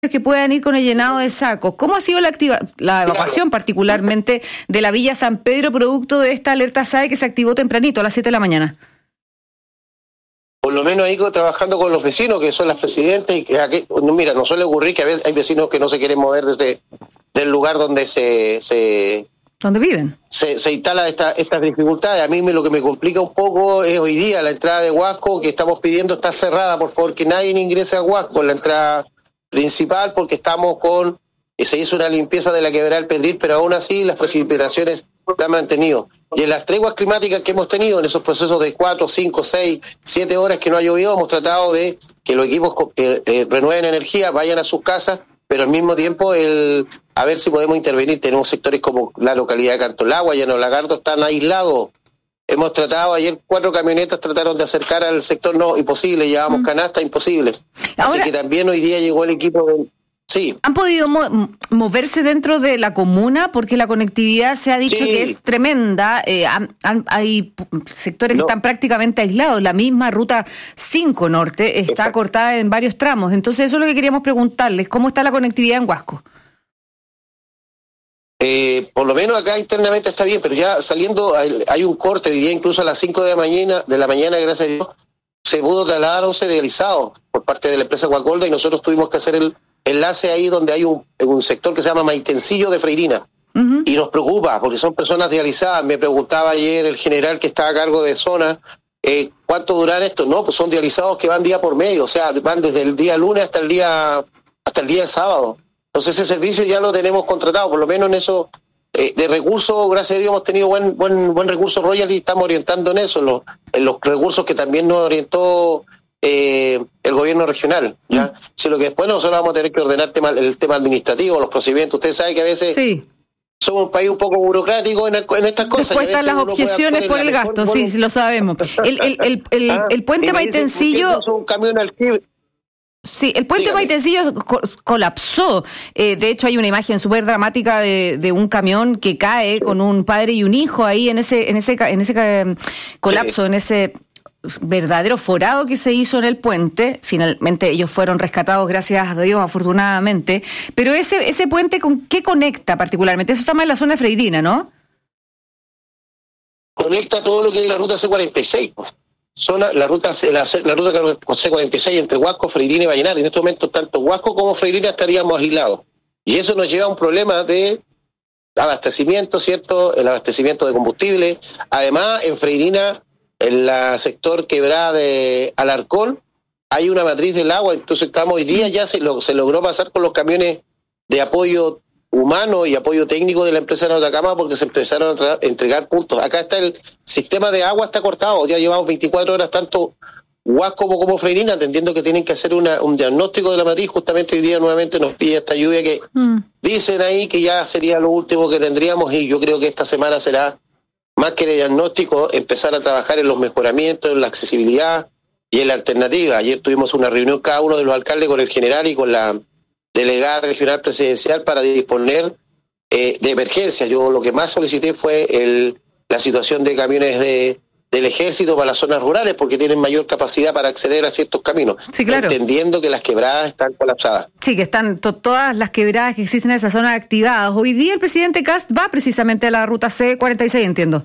que puedan ir con el llenado de sacos. ¿Cómo ha sido la evacuación particularmente de la Villa San Pedro producto de esta alerta SAE que se activó tempranito a las 7 de la mañana? Por lo menos ahí trabajando con los vecinos, que son las presidentes, y que aquí, mira, nos suele ocurrir que a veces hay vecinos que no se quieren mover desde del lugar donde ¿Dónde viven? Se instalan estas dificultades. A mí lo que me complica un poco es hoy día la entrada de Huasco, que estamos pidiendo está cerrada, por favor, que nadie ingrese a Huasco, la entrada principal, porque estamos se hizo una limpieza de la quebrada del Pedril, pero aún así las precipitaciones se han mantenido. Y en las treguas climáticas que hemos tenido, en esos procesos de 4, 5, 6, 7 horas que no ha llovido, hemos tratado de que los equipos renueven energía, vayan a sus casas, pero al mismo tiempo a ver si podemos intervenir. Tenemos sectores como la localidad de Cantolagua, Llano Lagarto, están aislados. Hemos tratado, ayer 4 camionetas trataron de acercar al sector, no, imposible, llevábamos canastas, imposible. Así que también hoy día llegó el equipo Sí. ¿Han podido moverse dentro de la comuna? Porque la conectividad se ha dicho que es tremenda. Hay sectores que están prácticamente aislados. La misma ruta 5 Norte está cortada en varios tramos. Entonces eso es lo que queríamos preguntarles. ¿Cómo está la conectividad en Huasco? Por lo menos acá internamente está bien, pero ya saliendo hay un corte. Hoy día incluso a las 5 de la mañana, gracias a Dios, se pudo trasladar a 11 dializados por parte de la empresa Guacolda, y nosotros tuvimos que hacer el enlace ahí donde hay un sector que se llama Maitencillo de Freirina. Y nos preocupa porque son personas dializadas. Me preguntaba ayer el general que está a cargo de zona, ¿cuánto duran esto? No, pues son dializados que van día por medio, o sea, van desde el día lunes hasta el día sábado. Entonces ese servicio ya lo tenemos contratado, por lo menos en eso de recursos, gracias a Dios hemos tenido buen recurso royal y estamos orientando en eso, en los recursos que también nos orientó el gobierno regional, ¿ya? Si lo que después nosotros vamos a tener que ordenar el tema administrativo, los procedimientos. Ustedes saben que a veces somos un país un poco burocrático en estas cosas. Después están las objeciones por el gasto, sí, lo sabemos. El puente Maitencillo... Un camión al Sí, el puente Maitencillo colapsó. De hecho, hay una imagen súper dramática de un camión que cae con un padre y un hijo ahí en ese colapso, en ese verdadero forado que se hizo en el puente. Finalmente ellos fueron rescatados, gracias a Dios, afortunadamente. Pero ese puente, ¿con qué conecta particularmente? Eso está más en la zona de Freirina, ¿no? Conecta todo lo que es la ruta C46, pues. La ruta C46 entre Huasco, Freirina y Vallenar. En este momento tanto Huasco como Freirina estaríamos aislados. Y eso nos lleva a un problema de abastecimiento, ¿cierto? El abastecimiento de combustible. Además, en Freirina, en la sector quebrada de Alarcón, hay una matriz del agua. Entonces hoy día ya se logró pasar con los camiones de apoyo humano y apoyo técnico de la empresa de Atacama, porque se empezaron a entregar puntos. Acá está el sistema de agua, está cortado, ya llevamos 24 horas tanto Huasco como Freirina, entendiendo que tienen que hacer un diagnóstico de la matriz. Justamente hoy día nuevamente nos pide esta lluvia que dicen ahí que ya sería lo último que tendríamos, y yo creo que esta semana será más que de diagnóstico, empezar a trabajar en los mejoramientos, en la accesibilidad y en la alternativa. Ayer tuvimos una reunión cada uno de los alcaldes con el general y con la delegada regional presidencial para disponer de emergencia. Yo lo que más solicité fue la situación de camiones del ejército para las zonas rurales, porque tienen mayor capacidad para acceder a ciertos caminos, sí, claro, entendiendo que las quebradas están colapsadas. Sí, que están todas las quebradas que existen en esa zona activadas. Hoy día el presidente Kast va precisamente a la ruta C46, entiendo.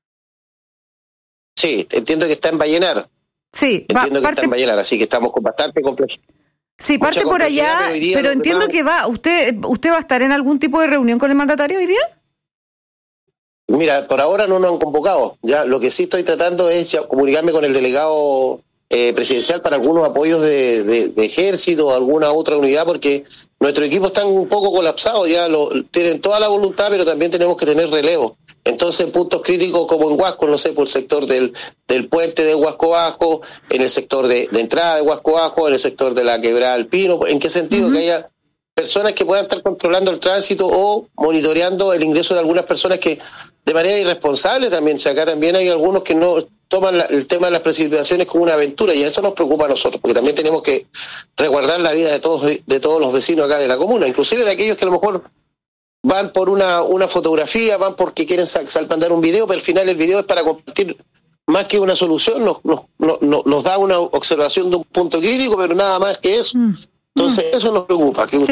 Sí, entiendo que está en Vallenar. Sí, está en Vallenar, así que estamos con bastante complejidad. Sí, parte por allá, pero entiendo que va. ¿Usted va a estar en algún tipo de reunión con el mandatario hoy día? Mira, por ahora no nos han convocado. Ya lo que sí estoy tratando es comunicarme con el delegado presidencial para algunos apoyos de ejército o alguna otra unidad, porque nuestro equipo está un poco colapsado, ya tienen toda la voluntad, pero también tenemos que tener relevo. Entonces, puntos críticos como en Huasco, no sé, por el sector del puente de Huasco Bajo, en el sector de entrada de Huasco Bajo, en el sector de la quebrada Alpino, ¿en qué sentido? Que haya personas que puedan estar controlando el tránsito o monitoreando el ingreso de algunas personas que de manera irresponsable también. O sea, acá también hay algunos que no toman el tema de las precipitaciones como una aventura, y eso nos preocupa a nosotros, porque también tenemos que resguardar la vida de todos los vecinos acá de la comuna, inclusive de aquellos que a lo mejor van por una fotografía, van porque quieren salpandar un video, pero al final el video es para compartir más que una solución, nos da una observación de un punto crítico, pero nada más que eso. Entonces, eso nos preocupa, que